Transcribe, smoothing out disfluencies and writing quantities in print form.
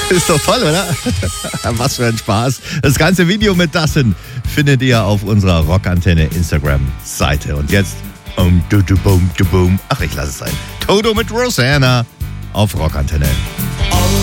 Ist doch toll, oder? Was für ein Spaß. Das ganze Video mit Dustin findet ihr auf unserer Rockantenne Instagram-Seite. Und jetzt, ach, ich lasse es sein. Toto mit Rosanna auf Rockantenne.